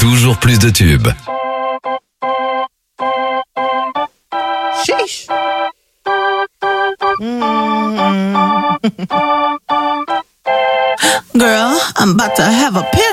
toujours plus de tubes. Sheesh. Girl, I'm about to have a pin